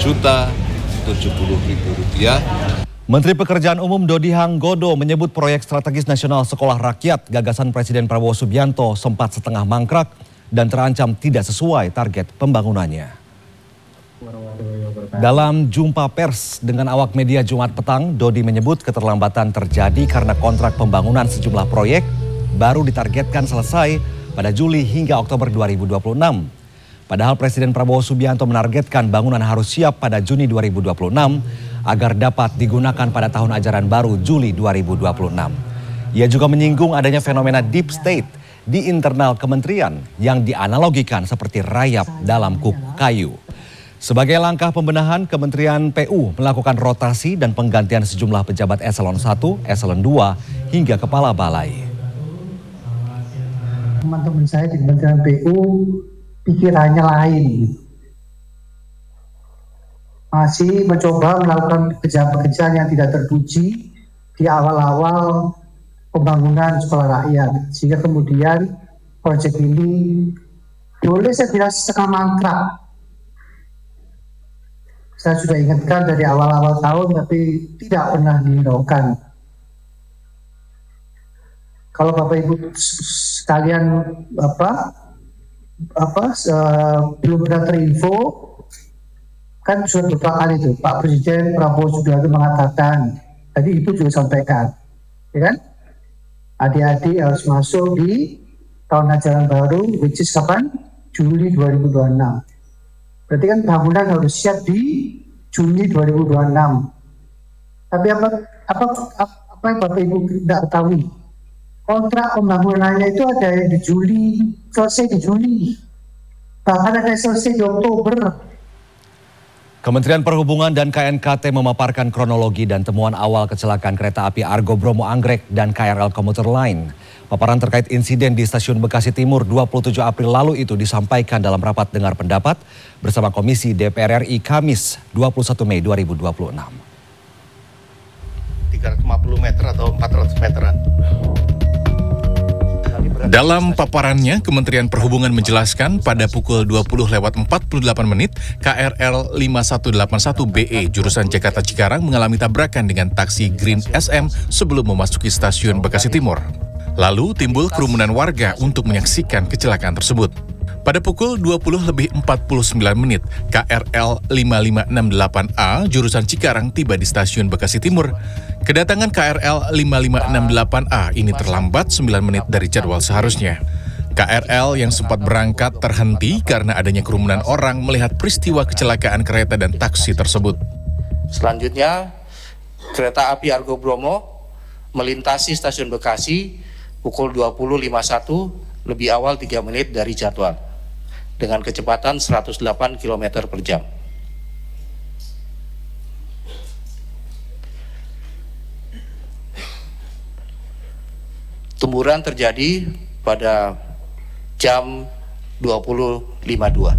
Rp1.070.000. Menteri Pekerjaan Umum Dodi Hanggodo menyebut proyek strategis nasional Sekolah Rakyat gagasan Presiden Prabowo Subianto sempat setengah mangkrak dan terancam tidak sesuai target pembangunannya. Dalam jumpa pers dengan awak media Jumat petang, Dodi menyebut keterlambatan terjadi karena kontrak pembangunan sejumlah proyek baru ditargetkan selesai pada Juli hingga Oktober 2026. Padahal Presiden Prabowo Subianto menargetkan bangunan harus siap pada Juni 2026 agar dapat digunakan pada tahun ajaran baru Juli 2026. Ia juga menyinggung adanya fenomena deep state di internal kementerian yang dianalogikan seperti rayap dalam kuk kayu. Sebagai langkah pembenahan, Kementerian PU melakukan rotasi dan penggantian sejumlah pejabat eselon 1, eselon 2 hingga kepala balai. Teman-teman saya di Kementerian PU pikirannya lain. Masih mencoba melakukan pekerjaan-pekerjaan yang tidak terpuji di awal-awal pembangunan sekolah rakyat. Sehingga kemudian proyek ini boleh saya bilang setengah mangkrak. Saya sudah ingatkan dari awal-awal tahun tapi tidak pernah dihiraukan. Kalau Bapak Ibu sekalian belum pernah terinfo, kan sudah beberapa kali itu Pak Presiden Prabowo Subianto mengatakan, tadi Ibu juga sampaikan, ya kan? Adik-adik harus masuk di tahun ajaran baru, which is kapan? Juli 2026. Berarti kan bangunan harus siap di Juni 2026. Tapi apa yang Bapak Ibu tidak ketahui? Kontrak pembangunannya itu ada yang di Juli, selesai di Juli. Bahkan ada yang selesai di Oktober. Kementerian Perhubungan dan KNKT memaparkan kronologi dan temuan awal kecelakaan kereta api Argo Bromo Anggrek dan KRL Komuter Line. Paparan terkait insiden di Stasiun Bekasi Timur 27 April lalu itu disampaikan dalam rapat dengar pendapat bersama Komisi DPR RI Kamis 21 Mei 2026. 350 meter atau 400 meteran. Dalam paparannya, Kementerian Perhubungan menjelaskan pada pukul 20.48 KRL 5181BE jurusan Jakarta Cikarang mengalami tabrakan dengan taksi Green SM sebelum memasuki stasiun Bekasi Timur. Lalu timbul kerumunan warga untuk menyaksikan kecelakaan tersebut. Pada pukul 20.49 KRL 5568A jurusan Cikarang tiba di stasiun Bekasi Timur. Kedatangan KRL 5568A ini terlambat 9 menit dari jadwal seharusnya. KRL yang sempat berangkat terhenti karena adanya kerumunan orang melihat peristiwa kecelakaan kereta dan taksi tersebut. Selanjutnya, kereta api Argo Bromo melintasi stasiun Bekasi pukul 20.51 lebih awal 3 menit dari jadwal dengan kecepatan 108 km per jam. Temburan terjadi pada jam 20.52.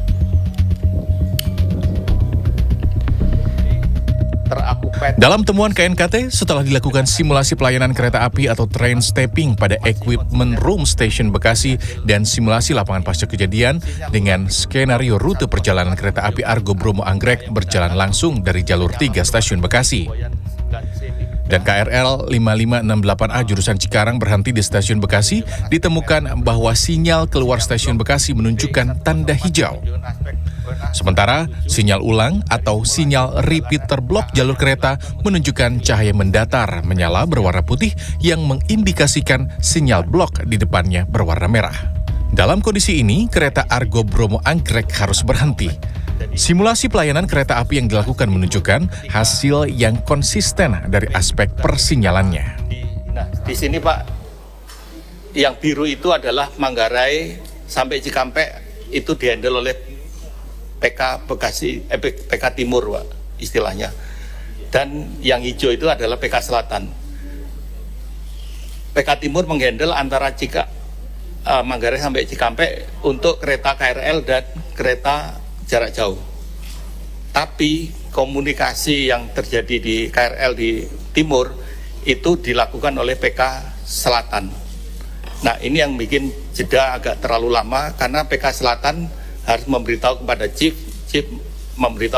Dalam temuan KNKT, setelah dilakukan simulasi pelayanan kereta api atau train stepping pada Equipment Room Station Bekasi dan simulasi lapangan pasca kejadian dengan skenario rute perjalanan kereta api Argo Bromo Anggrek berjalan langsung dari jalur 3 stasiun Bekasi. Dan KRL 5568A jurusan Cikarang berhenti di stasiun Bekasi, ditemukan bahwa sinyal keluar stasiun Bekasi menunjukkan tanda hijau. Sementara sinyal ulang atau sinyal repeat terblok jalur kereta menunjukkan cahaya mendatar menyala berwarna putih yang mengindikasikan sinyal blok di depannya berwarna merah. Dalam kondisi ini, kereta Argo Bromo Anggrek harus berhenti. Simulasi pelayanan kereta api yang dilakukan menunjukkan hasil yang konsisten dari aspek persinyalannya. Nah, di sini Pak, yang biru itu adalah Manggarai sampai Cikampek itu dihandle oleh PK Bekasi, PK Timur Pak, istilahnya. Dan yang hijau itu adalah PK Selatan. PK Timur menghandle antara Manggarai sampai Cikampek untuk kereta KRL dan kereta jarak jauh. Tapi komunikasi yang terjadi di KRL di Timur itu dilakukan oleh PK Selatan. Nah, ini yang bikin jeda agak terlalu lama karena PK Selatan harus memberitahu kepada Chief memberitahu